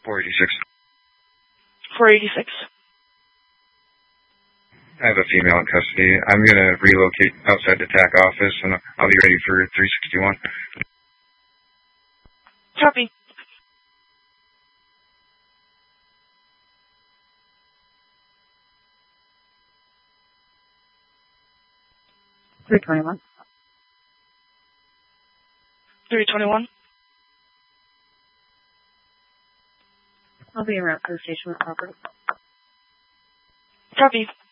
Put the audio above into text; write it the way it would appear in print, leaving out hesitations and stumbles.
486. 486. I have a female in custody. I'm going to relocate outside the TAC office, and I'll be ready for 361. Copy. $321. 321. I'll be around to the station with property. Copy.